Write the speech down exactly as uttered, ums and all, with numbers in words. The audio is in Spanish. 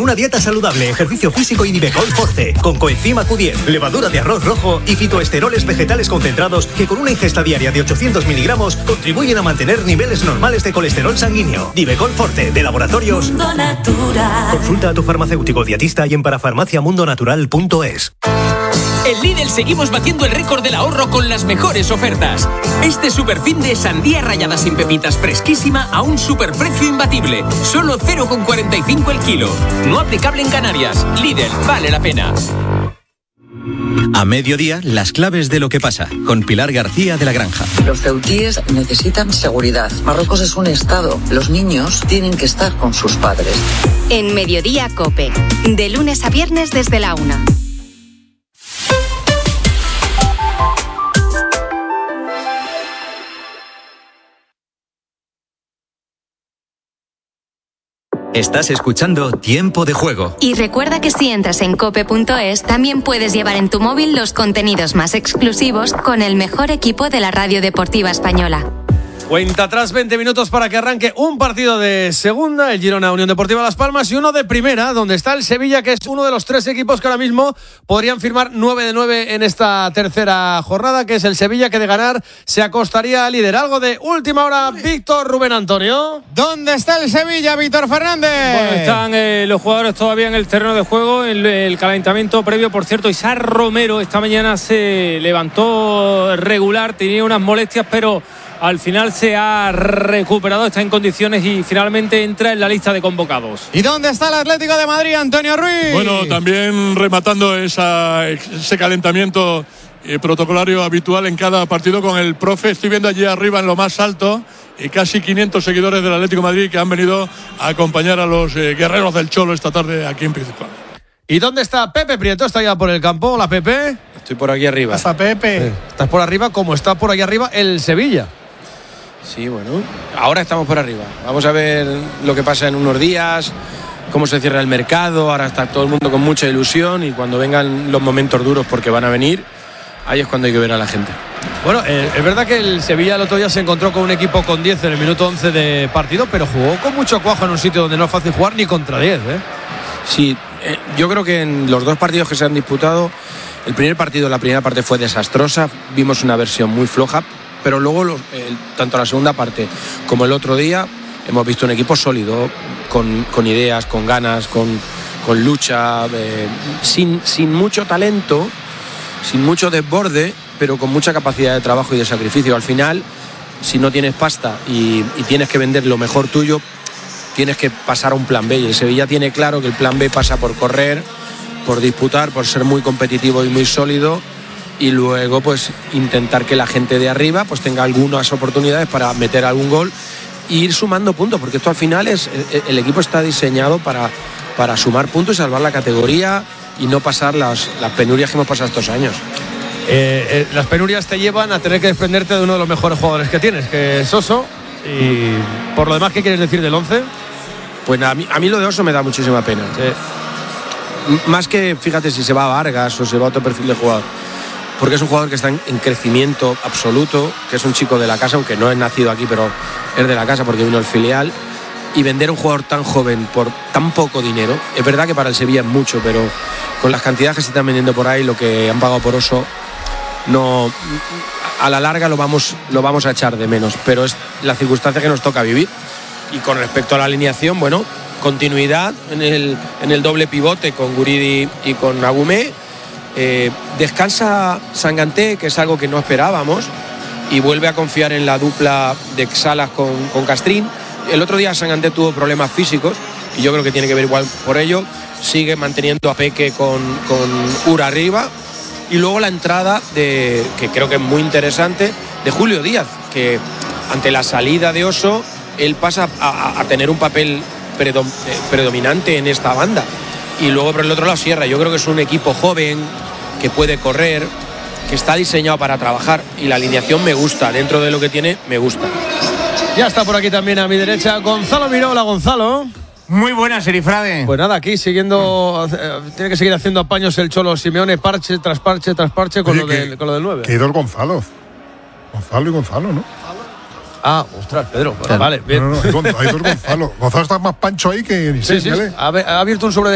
una dieta saludable, ejercicio físico y Nivecol Forte, con coenzima Q diez, levadura de arroz rojo y fitoesteroles vegetales concentrados que con una ingesta diaria de ochocientos miligramos contribuyen a mantener niveles normales de colesterol sanguíneo. Nivecol Forte, de Laboratorios Mundo Natural. Consulta a tu farmacéutico dietista y en parafarmaciamundonatural punto es. En Lidl seguimos batiendo el récord del ahorro con las mejores ofertas. Este superfin de sandía rallada sin pepitas fresquísima a un superprecio imbatible. Solo cero coma cuarenta y cinco el kilo. No aplicable en Canarias. Lidl, vale la pena. A mediodía, las claves de lo que pasa, con Pilar García de la Granja. Los ceutíes necesitan seguridad. Marruecos es un estado. Los niños tienen que estar con sus padres. En Mediodía COPE, de lunes a viernes desde la una. Estás escuchando Tiempo de Juego. Y recuerda que si entras en cope punto es, también puedes llevar en tu móvil los contenidos más exclusivos con el mejor equipo de la radio deportiva española. Cuenta atrás veinte minutos para que arranque un partido de segunda, el Girona Unión Deportiva Las Palmas, y uno de primera, donde está el Sevilla, que es uno de los tres equipos que ahora mismo podrían firmar nueve de nueve en esta tercera jornada, que es el Sevilla, que de ganar se acostaría a líder. Algo de última hora, Víctor Rubén Antonio. ¿Dónde está el Sevilla, Víctor Fernández? Bueno, están eh, los jugadores todavía en el terreno de juego, el, el calentamiento previo. Por cierto, Isaac Romero esta mañana se levantó regular, tenía unas molestias, pero al final se ha recuperado, está en condiciones y finalmente entra en la lista de convocados. ¿Y dónde está el Atlético de Madrid, Antonio Ruiz? Bueno, también rematando esa, ese calentamiento eh, protocolario habitual en cada partido con el profe. Estoy viendo allí arriba en lo más alto y casi quinientos seguidores del Atlético de Madrid que han venido a acompañar a los eh, guerreros del Cholo esta tarde aquí en Principal. ¿Y dónde está Pepe Prieto? ¿Está ya por el campo? Hola, Pepe. Estoy por aquí arriba. ¿Está Pepe? Estás por arriba, como está por aquí arriba el Sevilla. Sí, bueno, ahora estamos por arriba. Vamos a ver lo que pasa en unos días, cómo se cierra el mercado. Ahora está todo el mundo con mucha ilusión y cuando vengan los momentos duros, porque van a venir, ahí es cuando hay que ver a la gente. Bueno, eh, es verdad que el Sevilla el otro día se encontró con un equipo con diez en el minuto once de partido, pero jugó con mucho cuajo en un sitio donde no es fácil jugar ni contra diez, ¿eh? Sí, eh, yo creo que en los dos partidos que se han disputado, el primer partido, la primera parte fue desastrosa, vimos una versión muy floja, pero luego los, el, tanto la segunda parte como el otro día hemos visto un equipo sólido, con, con ideas, con ganas, con, con lucha, eh, sin, sin mucho talento, sin mucho desborde, pero con mucha capacidad de trabajo y de sacrificio. Al final, si no tienes pasta y, y tienes que vender lo mejor tuyo, tienes que pasar a un plan B, y el Sevilla tiene claro que el plan B pasa por correr, por disputar, por ser muy competitivo y muy sólido, y luego pues intentar que la gente de arriba pues tenga algunas oportunidades para meter algún gol e ir sumando puntos, porque esto al final es el equipo está diseñado para, para sumar puntos y salvar la categoría y no pasar las, las penurias que hemos pasado estos años. Eh, eh, las penurias te llevan a tener que desprenderte de uno de los mejores jugadores que tienes, que es Oso. Y por lo demás, ¿qué quieres decir del once? Pues a mí, a mí lo de Oso me da muchísima pena. Sí. Más que, fíjate, si se va a Vargas o se va a otro perfil de jugador, porque es un jugador que está en, en crecimiento absoluto, que es un chico de la casa, aunque no es nacido aquí, pero es de la casa porque vino el filial. Y vender a un jugador tan joven por tan poco dinero, es verdad que para el Sevilla es mucho, pero con las cantidades que se están vendiendo por ahí, lo que han pagado por Oso, no, a la larga lo vamos, lo vamos a echar de menos, pero es la circunstancia que nos toca vivir. Y con respecto a la alineación, bueno, continuidad en el, en el doble pivote con Guridi y con Agumé. Eh, descansa Sanganté, que es algo que no esperábamos, y vuelve a confiar en la dupla de Salas con, con Castrín. El otro día Sanganté tuvo problemas físicos y yo creo que tiene que ver igual por ello. Sigue manteniendo a Peque con, con Ura arriba, y luego la entrada de, que creo que es muy interesante, de Julio Díaz, que ante la salida de Oso él pasa a, a tener un papel predom, predominante en esta banda. Y luego por el otro lado Sierra. Yo creo que es un equipo joven que puede correr, que está diseñado para trabajar, y la alineación me gusta, dentro de lo que tiene me gusta. Ya está por aquí también a mi derecha Gonzalo Miró. Hola, Gonzalo. Muy buena, Serifrade. Pues nada, aquí siguiendo, eh, tiene que seguir haciendo apaños el Cholo Simeone, parche tras parche tras parche con, Oye, lo, que, del, con lo del nueve. Que ha ido el Gonzalo. Gonzalo y Gonzalo, ¿no? Ah, ostras, Pedro. Bueno, vale, bien. No, no, no, hay dos Gonzalo. Gonzalo está más pancho ahí que ni sí, sí, ha, ha abierto un sobre